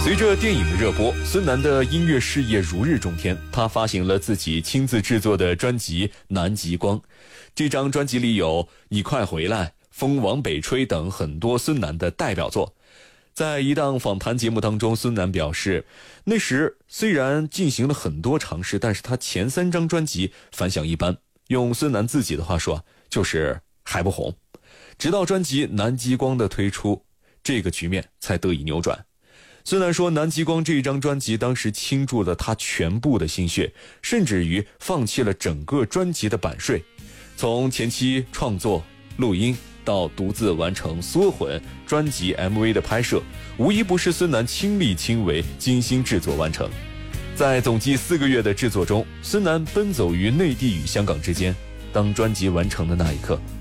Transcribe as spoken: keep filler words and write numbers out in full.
随着电影的热播，孙楠的音乐事业如日中天，他发行了自己亲自制作的专辑《南极光》。这张专辑里有《你快回来》《风往北吹》等很多孙楠的代表作。在一档访谈节目当中，孙楠表示，那时虽然进行了很多尝试，但是他前三张专辑反响一般，用孙楠自己的话说，就是还不红。直到专辑《南极光》的推出，这个局面才得以扭转。孙楠说，《南极光》这一张专辑当时倾注了他全部的心血，甚至于放弃了整个专辑的版税。从前期创作、录音到独自完成缩混专辑 M V 的拍摄，无一不是孙楠亲力亲为、精心制作完成。在总计四个月的制作中，孙楠奔走于内地与香港之间。当专辑完成的那一刻，